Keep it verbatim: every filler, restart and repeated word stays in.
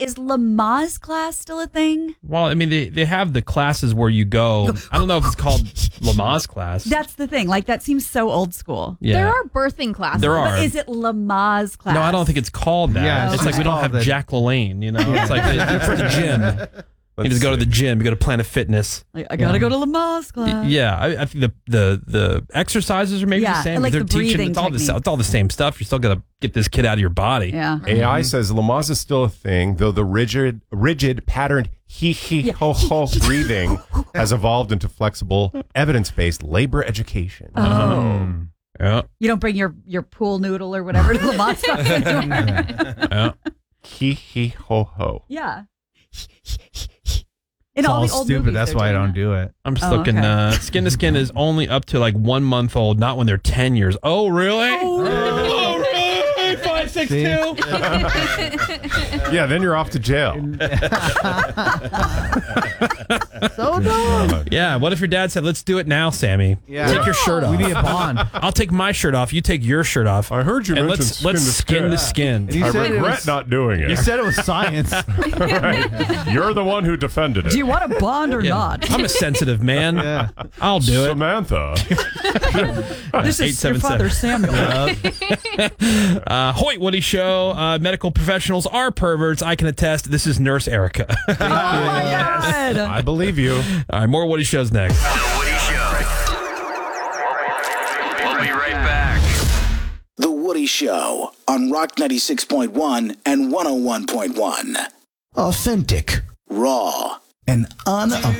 is Lamaze class still a thing? Well, I mean, they, they have the classes where you go. I don't know if it's called Lamaze class. That's the thing. Like, that seems so old school. Yeah. There are birthing classes. There are. But is it Lamaze class? No, I don't think it's called that. Yeah, it's it's like we don't called have that. Jack LaLanne, you know? It's like it's for the gym. You just go to the gym. You go to Planet Fitness. Like, I gotta go to Lamaze class. Yeah, I, I think the, the the exercises are maybe Yeah, the same. like They're the teaching. breathing It's all the technique. it's all the same stuff. You still got to get this kid out of your body. Yeah. A I says Lamaze is still a thing, though the rigid, rigid patterned he he ho ho breathing has evolved into flexible, evidence-based labor education. Oh. Yeah. You don't bring your, your pool noodle or whatever to Lamaze class anymore. Yeah. He he ho ho. Yeah. In It's all all the old stupid. movies, That's they're why I doing don't that. do it. I'm just Oh, looking. okay. Uh, skin to skin is only up to like one month old, not when they're ten years. Oh, really? Oh, Oh, really? Five, six, See? two. Yeah, then you're off to jail. So dumb. Yeah. What if your dad said, "Let's do it now, Sammy"? Yeah. Take your shirt off. We need a bond. I'll take my shirt off. You take your shirt off. I heard you and mention let's skin let's to skin skin. to skin. And you I said it regret was, not doing You it. said it was science. Right. You're the one who defended it. Do you want a bond or Yeah. not? I'm a sensitive man. Yeah. I'll do it. Samantha. This is your eight seven seven. father, Samuel. Uh, Hoyt Woody Show. Uh, medical professionals are perverts. I can attest. This is Nurse Erica. Oh, my God. I believe you. All right, more Woody Shows next. The Woody Show. We'll be right back. The Woody Show on Rock ninety-six point one and one oh one point one. Authentic Raw and unapologetic.